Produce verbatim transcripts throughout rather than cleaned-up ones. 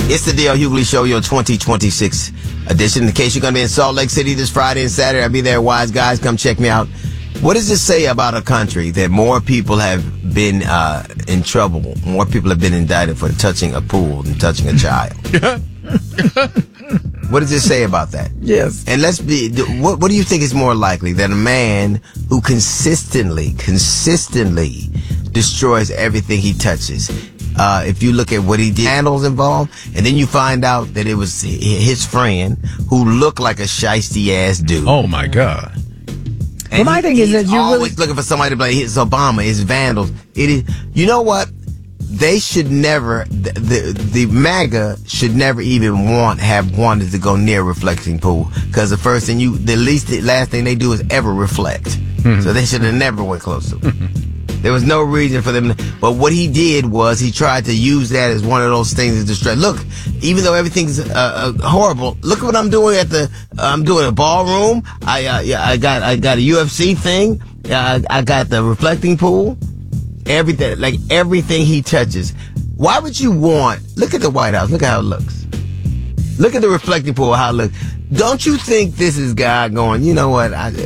It's the D L Hughley Show, your twenty twenty-six edition. In case you're going to be in Salt Lake City this Friday and Saturday, I'll be there. Wise guys, come check me out. What does this say about a country that more people have been uh, in trouble, more people have been indicted for touching a pool than touching a child? What does this say about that? Yes. And let's be, what, what do you think is more likely, that a man who consistently, consistently destroys everything he touches? Uh, if you look at what he did, handles involved, and then you find out that it was his friend who looked like a shiesty ass dude. Oh my God. And well, my he, thing is that you're always really looking for somebody to blame. It's Obama, it's vandals. It is, you know what? They should never, the, the, the MAGA should never even want, have wanted to go near a reflecting pool. Cause the first thing you, the least, the last thing they do is ever reflect. Mm-hmm. So they should have never went close to it. There was no reason for them to, but what he did was he tried to use that as one of those things to distract. Look, even though everything's uh, uh, horrible, look at what I'm doing at the, uh, I'm doing a ballroom. I, uh, yeah, I got, I got a U F C thing. Uh, I, I got the reflecting pool. Everything, like everything he touches. Why would you want, look at the White House, look at how it looks. Look at the reflecting pool, how it looks. Don't you think this is God going, you know what? I,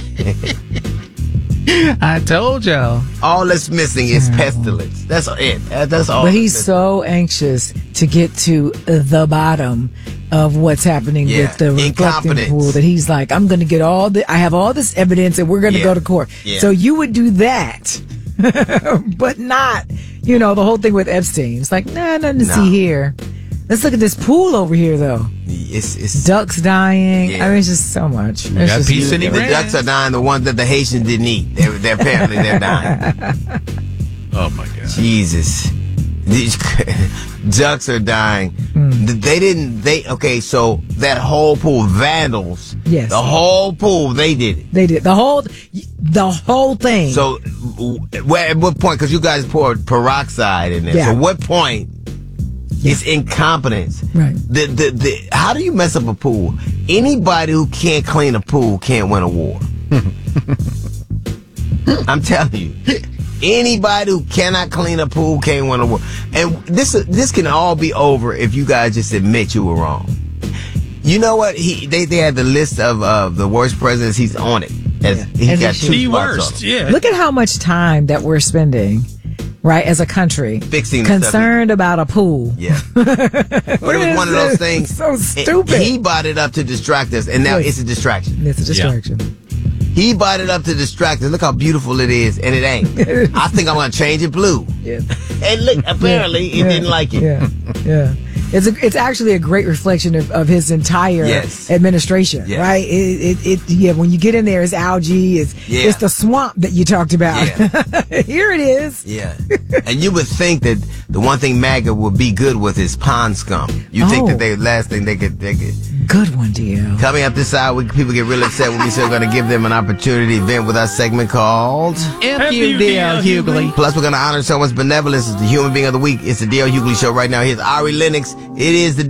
I told y'all. All that's missing is pestilence. That's it. That's all. But he's so anxious to get to the bottom of what's happening Yeah. with the reflecting pool that he's like, I'm going to get all the, I have all this evidence and we're going to Yeah. go to court. Yeah. So you would do that, but not, you know, the whole thing with Epstein. It's like, nah, nothing to No. see here. Let's look at this pool over here, though. It's, it's Ducks dying. Yeah. I mean, it's just so much. It's got just peace in the, the the grand. ducks are dying. The ones that the Haitians didn't eat. They're, they're apparently they're dying. Oh my God. Jesus, these ducks are dying. Mm. They didn't. They okay. So that whole pool, vandals. Yes. The whole pool, they did it. They did the whole, the whole thing. So, where at what point? Because you guys poured peroxide in there. Yeah. So, what point? Yeah. It's incompetence. Right. The, the, the, how do you mess up a pool? Anybody who can't clean a pool can't win a war. I'm telling you. Anybody who cannot clean a pool can't win a war. And this this can all be over if you guys just admit you were wrong. You know what? He they, they had the list of uh, the worst presidents. He's on it. As, Yeah. He As got he two should. The spots on worst, him. yeah. Look at how much time that we're spending, right, as a country, Fixing the concerned about a pool. Yeah. But it was one of those things. It's so stupid. He bought it up to distract us, and now Yes. it's a distraction. It's a distraction. He bought it up to distract us. Look how beautiful it is, and it ain't. I think I'm going to change it blue. Yeah. And look, apparently Yeah. it didn't like it. Yeah, yeah. It's a, it's actually a great reflection of, of his entire Yes. administration, Yes. right? It, it, it, yeah. When you get in there, it's algae. It's Yeah. it's the swamp that you talked about. Yeah. Here it is. Yeah. And you would think that the one thing MAGA would be good with is pond scum. You think Oh. that they last thing they could they could Good one, D L. coming up this hour, we, people get really upset with me, so we're going to give them an opportunity to vent with our segment called F U D L Hughley. Plus, we're going to honor someone's benevolence as the human being of the week. It's the D L Hughley Show right now. Here's Ari Lennox. It is the